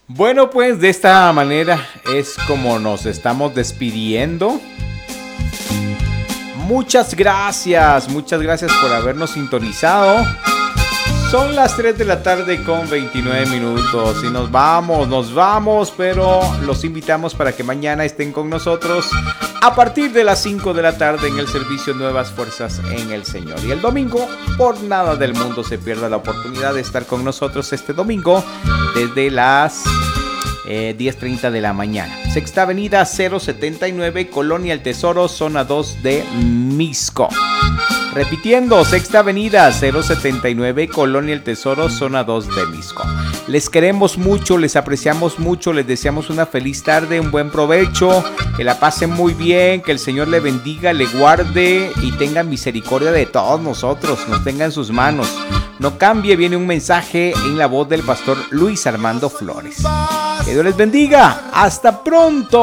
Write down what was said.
Bueno, pues de esta manera es como nos estamos despidiendo. Muchas gracias por habernos sintonizado. Son las 3 de la tarde con 29 minutos y nos vamos, pero los invitamos para que mañana estén con nosotros a partir de las 5 de la tarde en el servicio Nuevas Fuerzas en el Señor. Y el domingo, por nada del mundo se pierda la oportunidad de estar con nosotros este domingo desde las 10:30 de la mañana. Sexta Avenida 079, Colonia El Tesoro, zona 2 de Mixco. Repitiendo, Sexta Avenida 079, Colonia El Tesoro, zona 2 de Mixco. Les queremos mucho, les apreciamos mucho, les deseamos una feliz tarde, un buen provecho, que la pasen muy bien, que el Señor le bendiga, le guarde y tenga misericordia de todos nosotros, nos tenga en sus manos. No cambie, viene un mensaje en la voz del pastor Luis Armando Flores. Que Dios les bendiga, hasta pronto.